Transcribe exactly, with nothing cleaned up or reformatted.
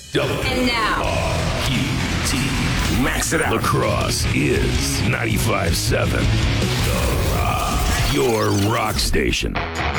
W And now, R Q T. Max it out. Lacrosse is ninety-five seven. The Rock, your rock station.